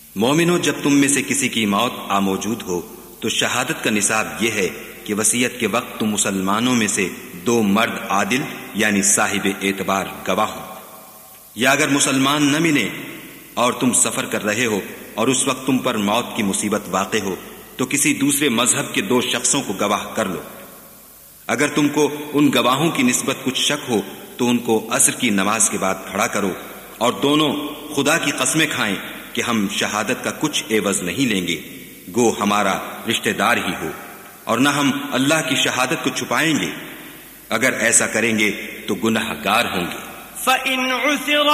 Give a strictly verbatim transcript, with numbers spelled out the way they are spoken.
मोमिनो, जब तुम में से किसी की मौत आ मौजूद हो तो शहादत का निसाब यह है कि वसीयत के वक्त तुम मुसलमानों में से दो मर्द आदिल यानी साहिब एतबार गवाह हो। या अगर मुसलमान न मिले और तुम सफर कर रहे हो और उस वक्त तुम पर मौत की मुसीबत वाक़े हो तो किसी दूसरे मजहब के दो शख्सों को गवाह कर लो। अगर तुमको उन गवाहों की निस्बत कुछ शक हो तो उनको असर की नमाज के बाद खड़ा करो और दोनों खुदा की कसमें खाएं कि हम शहादत का कुछ एवज नहीं लेंगे, गो हमारा रिश्तेदार ही हो, और न हम अल्लाह की शहादत को छुपाएंगे। अगर ऐसा करेंगे तो गुनहगार होंगे।